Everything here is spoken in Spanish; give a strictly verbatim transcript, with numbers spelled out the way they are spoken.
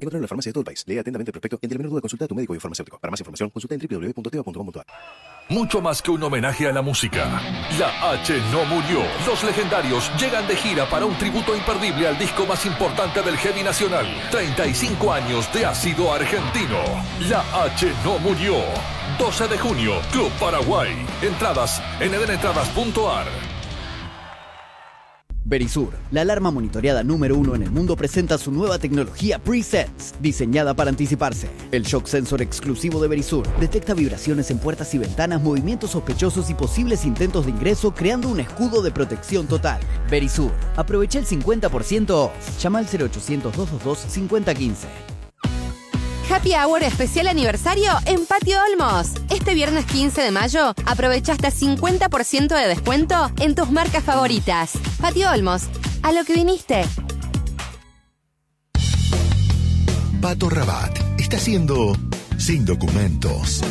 Encontrarlo en la farmacia de todo el país. Lee atentamente el prospecto y ante la menor duda consulta a tu médico y farmacéutico. Para más información, consulta en doble u doble u doble u punto teva punto com punto a r. Mucho más que un homenaje a la música. La H no murió. Los legendarios llegan de gira para un tributo imperdible al disco más importante del heavy nacional. treinta y cinco años de ácido argentino. La H no murió. doce de junio, Club Paraguay. Entradas en edenentradas punto a r. Verisur, la alarma monitoreada número uno en el mundo, presenta su nueva tecnología Pre-Sense, diseñada para anticiparse. El shock sensor exclusivo de Verisur detecta vibraciones en puertas y ventanas, movimientos sospechosos y posibles intentos de ingreso, creando un escudo de protección total. Verisur, aprovecha el cincuenta por ciento off. Llama al cero ochocientos, doscientos veintidós, cincuenta quince. Happy Hour especial aniversario en Patio Olmos. Este viernes quince de mayo aprovecha hasta cincuenta por ciento de descuento en tus marcas favoritas. Patio Olmos, a lo que viniste. Pato Rabat está haciendo Sin Documentos.